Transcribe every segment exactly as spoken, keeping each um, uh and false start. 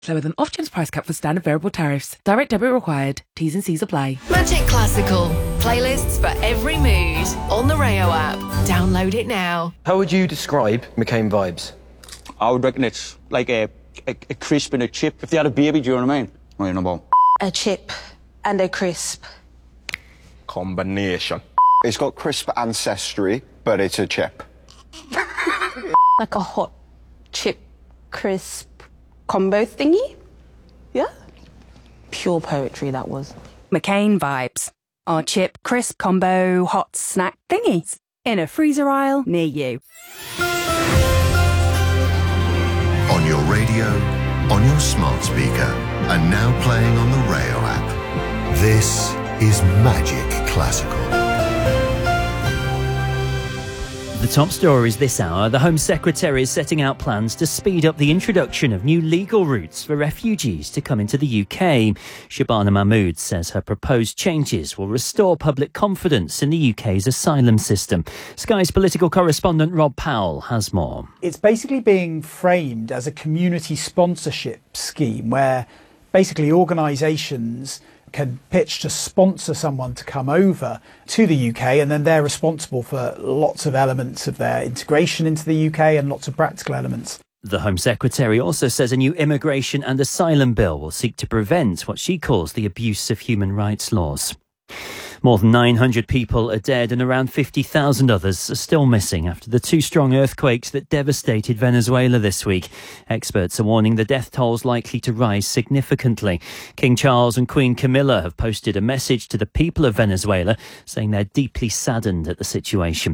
So with an off-chance price cap for standard variable tariffs. Direct debit required. T's and C's apply. Magic Classical. Playlists for every mood. On the Rayo app. Download it now. How would you describe McCain vibes? I would reckon it's like a, a, a crisp and a chip. If they had a baby, do you know what I mean? What do you know about? A chip and a crisp. Combination. It's got crisp ancestry, but it's a chip. Like a hot chip crisp combo thingy? Yeah? Pure poetry, that was. McCain vibes. Our chip crisp combo hot snack thingy. In a freezer aisle near you. On your radio, on your smart speaker, and now playing on the Rayo app. This is Magic Classical. The top stories this hour. The Home Secretary is setting out plans to speed up the introduction of new legal routes for refugees to come into the U K. Shabana Mahmood says her proposed changes will restore public confidence in the U K's asylum system. Sky's political correspondent Rob Powell has more. It's basically being framed as a community sponsorship scheme where basically organisations can pitch to sponsor someone to come over to the U K, and then they're responsible for lots of elements of their integration into the U K and lots of practical elements. The Home Secretary also says a new immigration and asylum bill will seek to prevent what she calls the abuse of human rights laws. More than nine hundred people are dead and around fifty thousand others are still missing after the two strong earthquakes that devastated Venezuela this week. Experts are warning the death toll is likely to rise significantly. King Charles and Queen Camilla have posted a message to the people of Venezuela saying they're deeply saddened at the situation.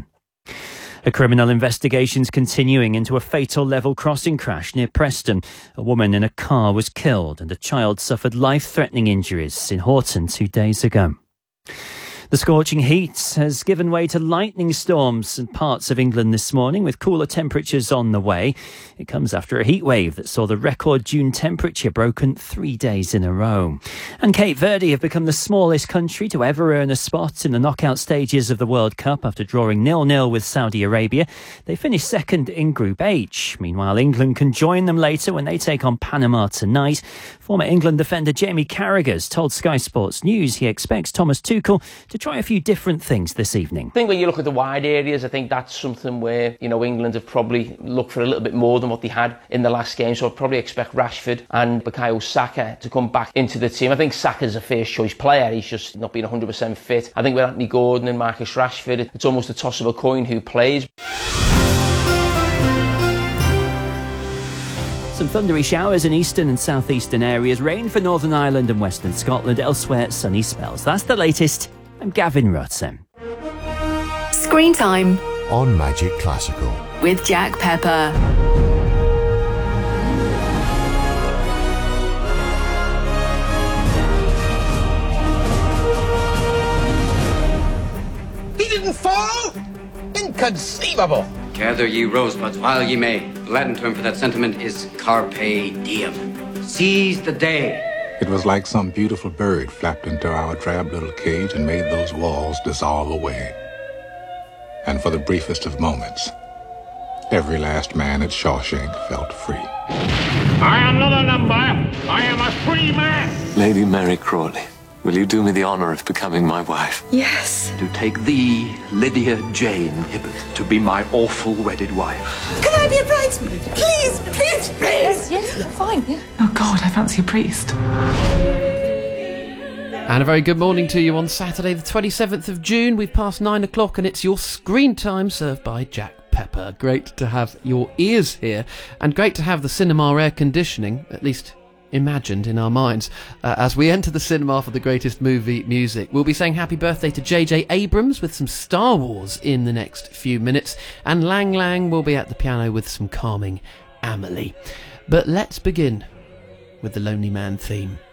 A criminal investigation is continuing into a fatal level crossing crash near Preston. A woman in a car was killed and a child suffered life-threatening injuries in Horton two days ago. The scorching heat has given way to lightning storms in parts of England this morning, with cooler temperatures on the way. It comes after a heat wave that saw the record June temperature broken three days in a row. And Cape Verde have become the smallest country to ever earn a spot in the knockout stages of the World Cup after drawing nil nil with Saudi Arabia. They finished second in Group H. Meanwhile, England can join them later when they take on Panama tonight. Former England defender Jamie Carragher told Sky Sports News he expects Thomas Tuchel to try a few different things this evening. I think when you look at the wide areas, I think that's something where, you know, England have probably looked for a little bit more than what they had in the last game. So I'd probably expect Rashford and Bukayo Saka to come back into the team. I think Saka's a first choice player. He's just not been one hundred percent fit. I think with Anthony Gordon and Marcus Rashford, it's almost a toss of a coin who plays. Some thundery showers in eastern and southeastern areas. Rain for Northern Ireland and Western Scotland. Elsewhere, sunny spells. That's the latest. I'm Gavin Rutten. Screen Time on Magic Classical with Jack Pepper. He didn't fall? Inconceivable. Gather ye rosebuds while ye may. The Latin term for that sentiment is carpe diem. Seize the day. It was like some beautiful bird flapped into our drab little cage and made those walls dissolve away. And for the briefest of moments, every last man at Shawshank felt free. I am not a number. I am a free man. Lady Mary Crawley, will you do me the honour of becoming my wife? Yes. To take thee, Lydia Jane Hibbert, to be my awful wedded wife. Can I be a bridesmaid? Please, please, please. Yes, yes, fine. Yeah. Oh, God, I fancy a priest. And a very good morning to you on Saturday the twenty-seventh of June. We've passed nine o'clock and it's your Screen Time served by Jack Pepper. Great to have your ears here and great to have the cinema air conditioning, at least imagined in our minds, uh, as we enter the cinema for the greatest movie music. We'll be saying happy birthday to J J Abrams with some Star Wars in the next few minutes, and Lang Lang will be at the piano with some calming Amelie. But let's begin with the Lonely Man theme.